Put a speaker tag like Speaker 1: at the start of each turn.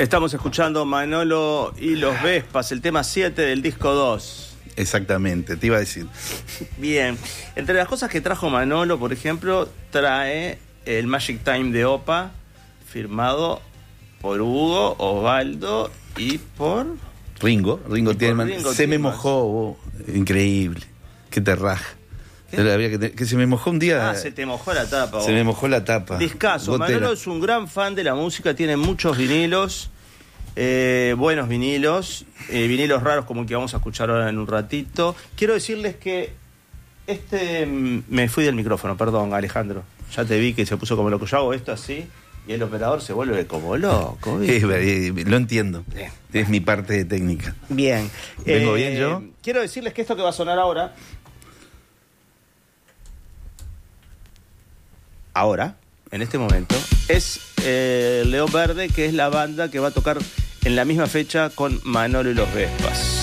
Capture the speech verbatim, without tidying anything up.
Speaker 1: Estamos escuchando Manolo y los Vespas, el tema siete del disco dos.
Speaker 2: Exactamente, te iba a decir.
Speaker 1: Bien, entre las cosas que trajo Manolo, por ejemplo, trae el Magic Time de Opa, firmado por Hugo, Osvaldo y por...
Speaker 2: Ringo, Ringo
Speaker 1: y
Speaker 2: Tillman.
Speaker 1: Ringo
Speaker 2: Se me
Speaker 1: Tillman.
Speaker 2: mojó, oh, increíble. Qué terraja.
Speaker 1: ¿Qué?
Speaker 2: Había que, te- que se me mojó un día.
Speaker 1: Ah, se te mojó la tapa.
Speaker 2: Se
Speaker 1: vos.
Speaker 2: me mojó la tapa.
Speaker 1: Discazo.
Speaker 2: Gotera.
Speaker 1: Manolo es un gran fan de la música, tiene muchos vinilos, eh, buenos vinilos, eh, vinilos raros como el que vamos a escuchar ahora en un ratito. Quiero decirles que este... mm, Me fui del micrófono, perdón, Alejandro. Ya te vi que se puso como loco. Yo hago esto así y el operador se vuelve como loco, ¿viste?
Speaker 2: Eh, eh, lo entiendo.
Speaker 1: Bien.
Speaker 2: Es mi parte técnica.
Speaker 1: Bien.
Speaker 2: ¿Vengo bien yo?
Speaker 1: Quiero decirles que esto que va a sonar ahora... Ahora, en este momento, es eh, León Verde, que es la banda que va a tocar en la misma fecha con Manolo y los Vespas.